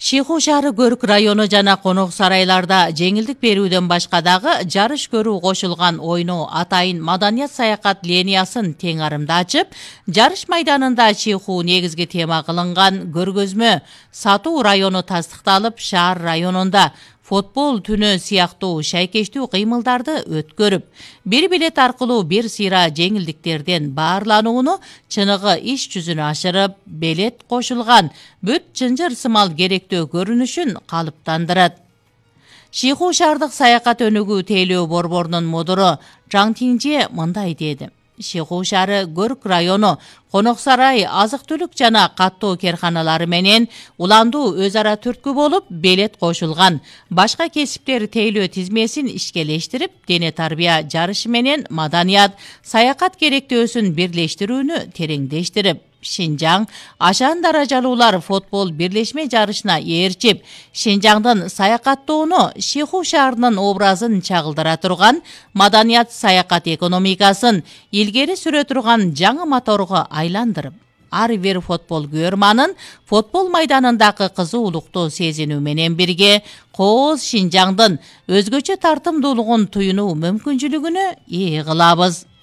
Шиху шаары Көрк району жана конок сарайларда жеңилдик берүүдөн башка дагы жарыш көрүү кошулган ойноо атайын маданият саякат линиясын тең арымда ачып, жарыш майданында Шиху негизги тема кылынган көргөзмө Сатуу району тастыкталып, шаар районунда футбол түнү сыяктуу шайкештүү кыймылдарды өткөрүп, бир билет аркылуу бир сыйра жеңилдиктерден баарланууну чыныгы иш жүзүнө ашырып, билет кошулган бүт чынжыр сымал керектөө көрүнүшүн калыптандырат. Шиху шаардык саякат өнүгүү тейлөө борборунун мудуру Жаң Тиңже мындай деди. Шиху шаары Көрк району конок сарай, азык-түлүк жана каттоо керканалары менен уландуу өз ара түрткү болуп, билет кошулган башка кесиптер тейлөө тизмесин ишкелештирип, дене тарбия жарышы менен маданият, саякат керектөөсүн бирлештирүүнү тереңдештирип, Шинжаң ашан даражалуулар футбол бирлешме жарышына ээрчип, Шинжаңдын саякаттоону Шиху шаарынын образын чагылдыра турган маданият саякат экономикасын илгери сүрө турган жаңы моторго айландырып, ар бир футбол көрманын футбол майданындагы кызуулукту сезинүү менен бирге кооз Шинжаңдын өзгөчө тартымдуулугун туюнуу мүмкүнчүлүгүнө ээ кылабыз.